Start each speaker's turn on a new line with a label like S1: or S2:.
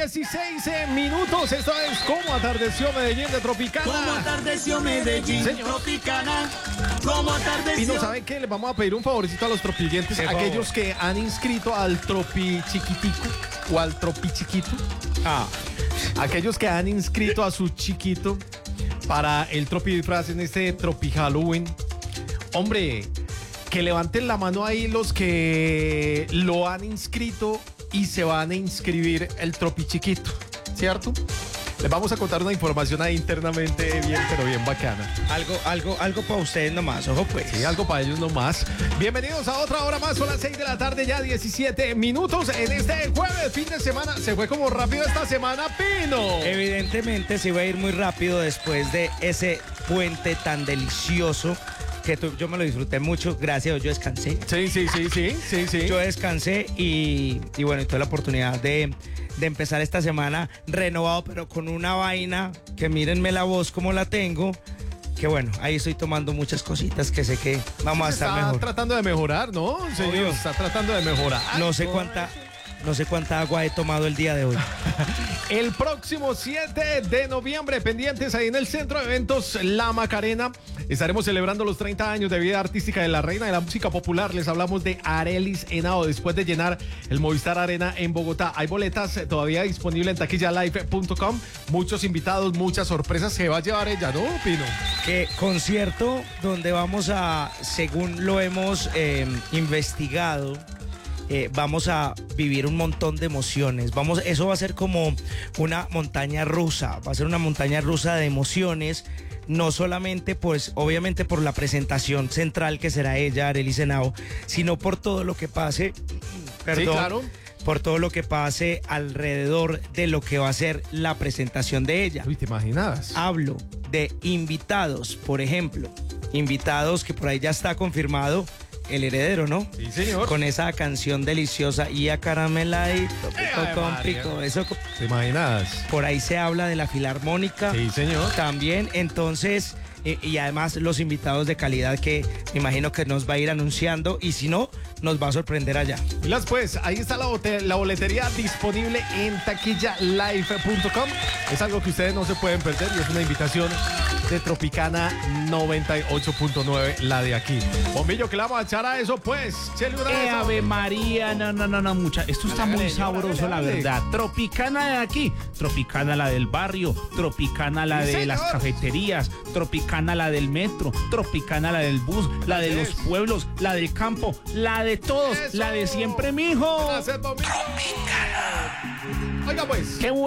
S1: 16 minutos. Esto es Cómo Atardeció Medellín de Tropicana.
S2: Cómo atardeció Medellín,
S1: Señor.
S2: Tropicana. Cómo atardeció.
S1: Y no saben qué, les vamos a pedir un favorcito a los tropillentes, aquellos que han inscrito al Tropi Chiquitico o al Tropi Chiquito. Aquellos que han inscrito a su chiquito para el Tropi Disfraz en este Tropi Halloween. Hombre, que levanten la mano ahí los que lo han inscrito y se van a inscribir el Tropi Chiquito, ¿cierto? Les vamos a contar una información ahí internamente bien, pero bien bacana.
S3: Algo para ustedes nomás, ojo pues.
S1: Sí, algo para ellos nomás. Bienvenidos a otra hora más, son las 6 de la tarde, ya 17 minutos en este jueves, fin de semana. Se fue como rápido esta semana, Pino.
S3: Evidentemente se iba a ir muy rápido después de ese puente tan delicioso que yo me lo disfruté mucho, gracias, yo descansé.
S1: Sí.
S3: Yo descansé y bueno, y tuve la oportunidad de empezar esta semana renovado, pero con una vaina que mírenme la voz como la tengo, que bueno, ahí estoy tomando muchas cositas que sé que vamos a estar mejor.
S1: Está tratando de mejorar, ¿no, señor?
S3: Obvio.
S1: Está tratando de mejorar.
S3: No sé cuánta agua he tomado el día de hoy.
S1: El próximo 7 de noviembre, pendientes ahí en el Centro de Eventos La Macarena, estaremos celebrando los 30 años de vida artística de la reina de la música popular. Les hablamos de Arelis Henao, después de llenar el Movistar Arena en Bogotá. Hay boletas todavía disponibles en taquillalive.com. Muchos invitados, muchas sorpresas se va a llevar ella, ¿no, Pino?
S3: Que concierto donde vamos a, según lo hemos investigado, vamos a vivir un montón de emociones. Eso va a ser como una montaña rusa. Va a ser una montaña rusa de emociones. No solamente, pues, obviamente por la presentación central que será ella, Arelis Henao, sino por todo lo que pase. Perdón.
S1: Sí, claro.
S3: Por todo lo que pase alrededor de lo que va a ser la presentación de ella.
S1: Uy, ¿te imaginas?
S3: Hablo de invitados, por ejemplo. Invitados que por ahí ya está confirmado. El Heredero, ¿no?
S1: Sí, señor.
S3: Con esa canción deliciosa y acarameladito, pico con pico. Eso,
S1: ¿te imaginas?
S3: por ahí se habla de la Filarmónica.
S1: Sí, señor.
S3: También, entonces, y además los invitados de calidad que me imagino que nos va a ir anunciando y si no, nos va a sorprender allá.
S1: Pues, ahí está la boletería disponible en taquillalive.com. Es algo que ustedes no se pueden perder y es una invitación de Tropicana 98.9, la de aquí. Bombillo, que le vamos a echar a eso, pues.
S4: Ave María, no, mucha. Esto está muy sabroso, la
S1: dale.
S4: verdad. Tropicana de aquí, Tropicana la del barrio, Tropicana la
S1: Sí,
S4: de
S1: señor.
S4: las cafeterías, Tropicana la del metro, Tropicana la del bus, la de los pueblos, la del campo, la de todos,
S1: Eso.
S4: la de siempre, mijo.
S1: Gracias, Bombillo. Oiga, pues.
S4: Qué bueno.